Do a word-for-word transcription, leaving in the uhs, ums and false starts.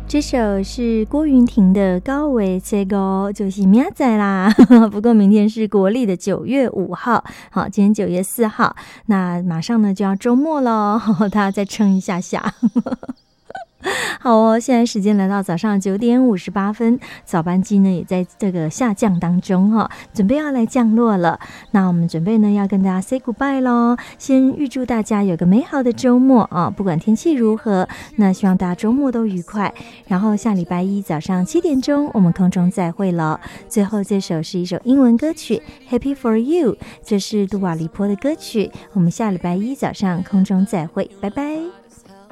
这首是郭云婷的《高维切高》，就是明仔啦。不过明天是国历的九月五号，好，今天九月四号，那马上呢就要周末了，大家再撑一下下。好哦，现在时间来到早上九点五十八分，早班机呢也在这个下降当中哈、哦，准备要来降落了。那我们准备呢要跟大家 say goodbye 咯，先预祝大家有个美好的周末啊！不管天气如何，那希望大家周末都愉快。然后下礼拜一早上七点钟，我们空中再会了。最后这首是一首英文歌曲 Happy for You， 这是杜瓦黎波的歌曲。我们下礼拜一早上空中再会，拜拜。